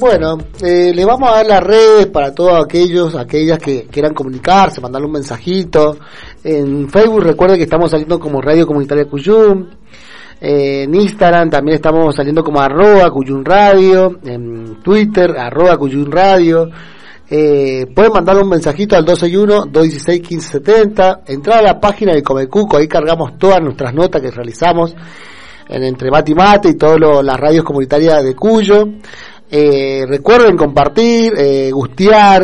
Bueno, le vamos a dar las redes para todos aquellas que quieran comunicarse, mandarle un mensajito. En Facebook recuerden que estamos saliendo como Radio Comunitaria Cuyum. En Instagram también estamos saliendo como @CuyumRadio. En Twitter @CuyumRadio. Pueden mandar un mensajito al 261-216-1570. Entrar a la página de Comecuco, ahí cargamos todas nuestras notas que realizamos en Entre Mate y Mate y todas las radios comunitarias de Cuyo. Recuerden compartir, gustear,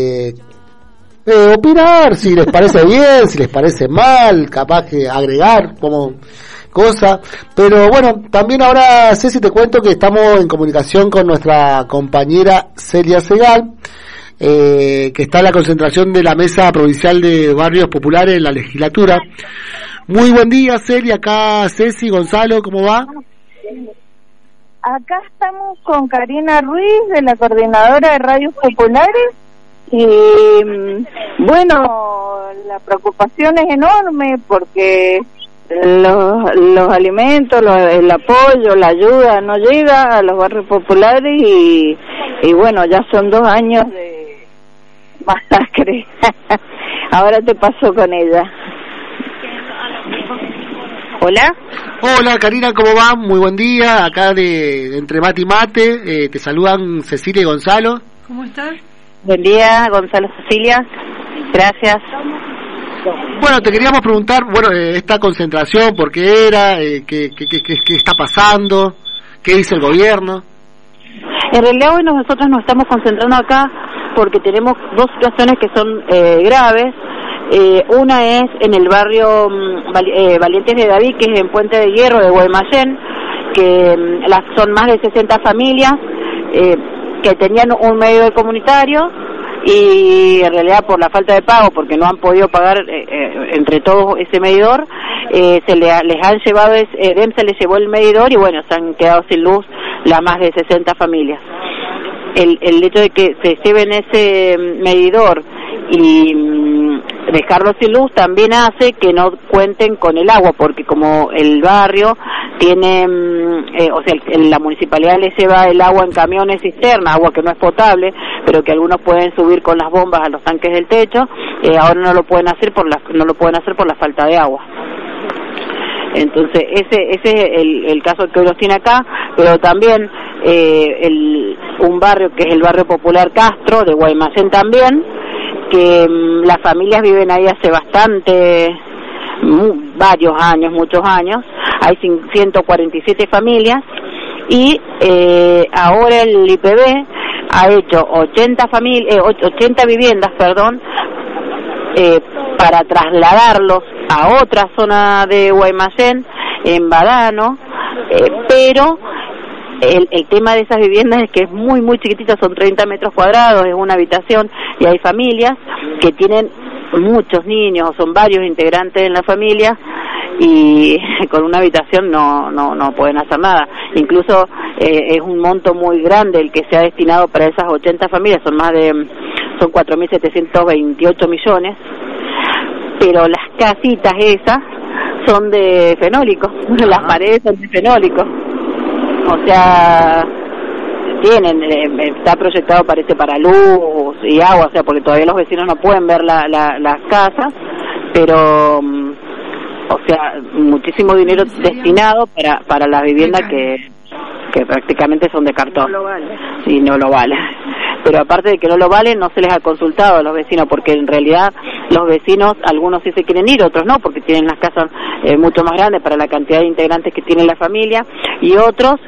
opinar si les parece bien, si les parece mal, capaz que agregar como cosa. Pero bueno, también ahora, Ceci, te cuento que estamos en comunicación con nuestra compañera Celia Segal, que está en la concentración de la Mesa Provincial de Barrios Populares en la legislatura. Muy buen día, Celia. Acá Ceci, Gonzalo, ¿cómo va? Acá estamos con Karina Ruiz, de la Coordinadora de Radios Populares, y bueno, la preocupación es enorme porque los alimentos, el apoyo, la ayuda no llega a los barrios populares y bueno, ya son 2 años de masacre. Ahora te paso con ella. Hola. Hola, Karina, ¿cómo va? Muy buen día. Acá de Entre Mate y Mate, te saludan Cecilia y Gonzalo. ¿Cómo estás? Buen día, Gonzalo, Cecilia. Gracias. Bueno, te queríamos preguntar, esta concentración, ¿por qué era? ¿Qué está pasando? ¿Qué dice el gobierno? En realidad hoy nosotros nos estamos concentrando acá porque tenemos 2 situaciones que son graves. Una es en el barrio Valientes de David, que es en Puente de Hierro de Guaymallén, que son más de 60 familias que tenían un medidor comunitario y en realidad por la falta de pago, porque no han podido pagar entre todos ese medidor, les han llevado, EDEM se les llevó el medidor y bueno, se han quedado sin luz las más de 60 familias. El hecho de que se lleven ese medidor y dejarlo sin luz también hace que no cuenten con el agua, porque como el barrio tiene, la municipalidad les lleva el agua en camiones cisterna, agua que no es potable, pero que algunos pueden subir con las bombas a los tanques del techo, ahora no lo pueden hacer por la falta de agua. Entonces ese es el caso que hoy nos tiene acá, pero también un barrio que es el barrio popular Castro de Guaymallén también, que las familias viven ahí hace muchos años, hay 147 familias y ahora el IPB ha hecho 80 viviendas, para trasladarlos a otra zona de Guaymallén, en Badano, pero el tema de esas viviendas es que es muy muy chiquitita, son 30 metros cuadrados, es una habitación y hay familias que tienen muchos niños, son varios integrantes en la familia y con una habitación no pueden hacer nada. Incluso es un monto muy grande el que se ha destinado para esas 80 familias, son 4.728 millones, pero las casitas esas son de fenólico, las paredes son de fenólico. O sea, está proyectado, parece, para luz y agua, o sea, porque todavía los vecinos no pueden ver las casas, pero, o sea, muchísimo dinero destinado para las viviendas que prácticamente son de cartón. No lo vale. Sí, no lo vale. Pero aparte de que no lo vale, no se les ha consultado a los vecinos, porque en realidad los vecinos, algunos sí se quieren ir, otros no, porque tienen las casas mucho más grandes para la cantidad de integrantes que tiene la familia, y otros